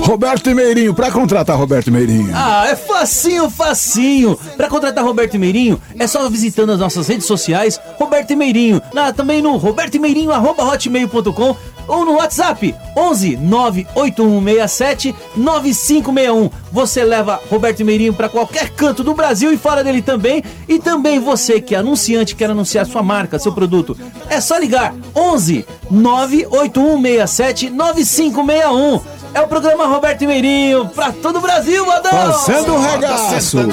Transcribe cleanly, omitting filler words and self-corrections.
Roberto Meirinho, pra contratar Roberto Meirinho. Ah, é facinho, facinho. Pra contratar Roberto Meirinho, é só visitando as nossas redes sociais, Roberto Meirinho, também no robertomeirinho@hotmail.com ou no WhatsApp 11 98167 9561. Você leva Roberto Meirinho pra qualquer canto do Brasil e fora dele também. E também você que é anunciante, quer anunciar sua marca, seu produto, é só ligar 11 98167 9561. É o programa Roberto Meirinho pra todo o Brasil, Adão! Fazendo um regaço.